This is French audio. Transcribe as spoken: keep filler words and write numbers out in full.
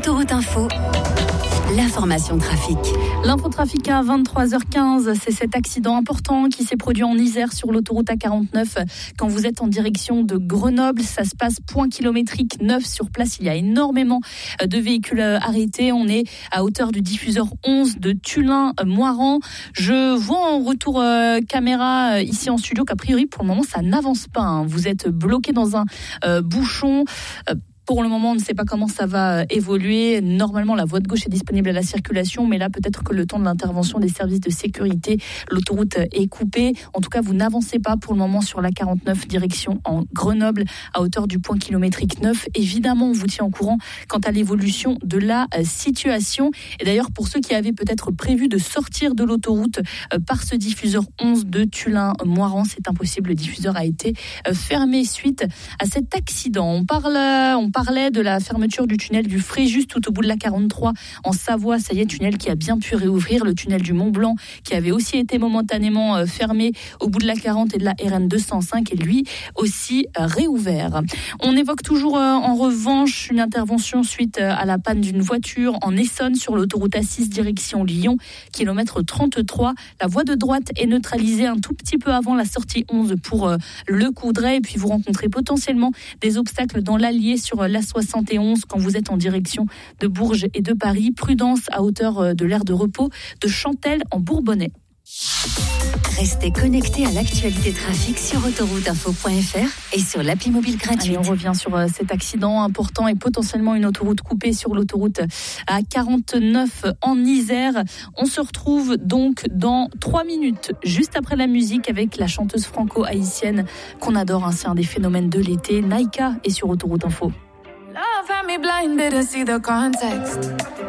Autoroute Info, l'information trafic. L'infotrafic à vingt-trois heures quinze, c'est cet accident important qui s'est produit en Isère sur l'autoroute A quarante-neuf. Quand vous êtes en direction de Grenoble, ça se passe point kilométrique neuf sur place. Il y a énormément de véhicules arrêtés. On est à hauteur du diffuseur onze de Tullin-Moiran. Je vois en retour euh, caméra euh, ici en studio qu'a priori pour le moment ça n'avance pas. Hein. Vous êtes bloqué dans un euh, bouchon. Euh, Pour le moment, on ne sait pas comment ça va évoluer. Normalement, la voie de gauche est disponible à la circulation, mais là, peut-être que le temps de l'intervention des services de sécurité, l'autoroute est coupée. En tout cas, vous n'avancez pas pour le moment sur la quarante-neuf, direction en Grenoble, à hauteur du point kilométrique neuf. Évidemment, on vous tient au courant quant à l'évolution de la situation. Et d'ailleurs, pour ceux qui avaient peut-être prévu de sortir de l'autoroute par ce diffuseur onze de Tullin-Moiran, c'est impossible. Le diffuseur a été fermé suite à cet accident. On parle, on parlait de la fermeture du tunnel du Fréjus tout au bout de la quarante-trois en Savoie. Ça y est, tunnel qui a bien pu réouvrir. Le tunnel du Mont Blanc qui avait aussi été momentanément fermé au bout de la quarante et de la R N deux cent cinq est lui aussi réouvert. On évoque toujours en revanche une intervention suite à la panne d'une voiture en Essonne sur l'autoroute A six direction Lyon, kilomètre trente-trois. La voie de droite est neutralisée un tout petit peu avant la sortie onze pour Le Coudray. Et puis vous rencontrez potentiellement des obstacles dans l'Allier sur la soixante et onze quand vous êtes en direction de Bourges et de Paris. Prudence à hauteur de l'aire de repos de Chantelle en Bourbonnais. Restez connectés à l'actualité trafic sur autoroute info point f r et sur l'appli mobile gratuite. Allez, on revient sur cet accident important et potentiellement une autoroute coupée sur l'autoroute A quarante-neuf en Isère. On se retrouve donc dans trois minutes, juste après la musique, avec la chanteuse franco-haïtienne qu'on adore. Hein, c'est un des phénomènes de l'été. Naïka est sur Autoroute Info. Love had me blind, didn't see the context.